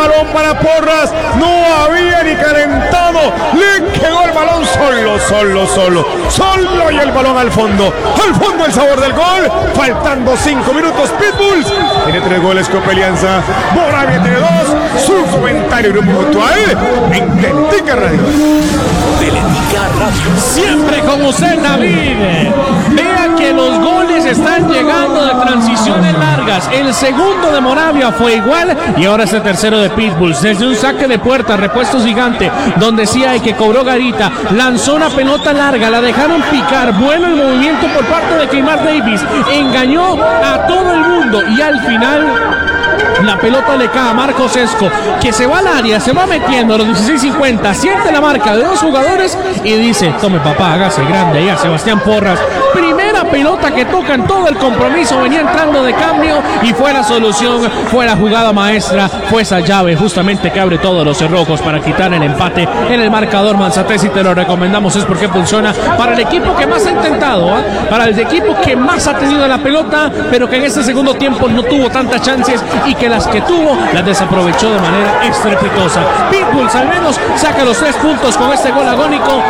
balón para Porras, no había ni calentado, le quedó el balón solo y el balón al fondo el sabor del gol, faltando 5 minutos. Pitbulls tiene 3 goles, Copelianza, Moravia tiene 2, su comentario grupo actual en Teletica Radio. Teletica Radio. Siempre con usted, David. Vea que los goles están llegando de transiciones largas. El segundo de Moravia fue igual y ahora es el tercero de Pitbulls. Desde un saque de puerta, repuesto gigante, donde sí hay que cobró Garita, lanzó una pelota larga, la dejaron picar, bueno el movimiento por parte de Keymar Davis, engañó a todo el mundo y al final la pelota le cae a Marcos Esco, que se va al área, se va metiendo a los 16:50, siente la marca de 2 jugadores y dice: tome papá, hágase grande ahí a Sebastián Porras. Primera pelota que toca en todo el compromiso, venía entrando de cambio y fue la solución, fue la jugada maestra, fue esa llave justamente que abre todos los cerrojos para quitar el empate en el marcador. Manzatés, y te lo recomendamos, es porque funciona para el equipo que más ha intentado, para el equipo que más ha tenido la pelota, pero que en este segundo tiempo no tuvo tantas chances y que las que tuvo las desaprovechó de manera estrepitosa. Pitbulls al menos saca los 3 puntos con este gol agónico